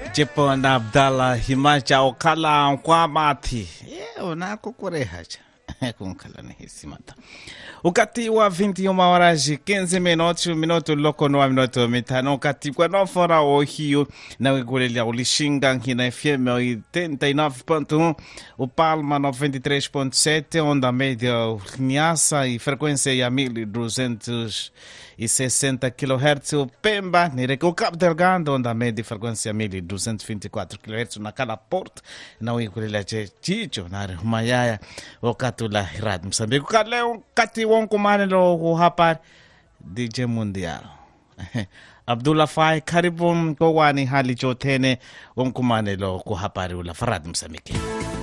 Jepo na Abdallah himacha okala kwa mati. Unako kurehacha. Kunkala ni hisimata. Ukati wa 21 horas 15 minutos loko no minuto mitano ukati kwa nofora o hiyo na wigulelia ulishinga nkina FM 89.1 o Palma 93.7 onda média Niassa e frequência ya 1260 kHz o Pemba nireke o Cabo Delgado onda média frequência 1224 kHz na kala port na wigulelia chicho na humayaya wakati la Rádio Moçambique kaleo kati wonkumane lo hapa DJ Mundial Abdullah Fai karibu kwa wani hali chotene wonkumane lo kuhapari ula Rádio Moçambique.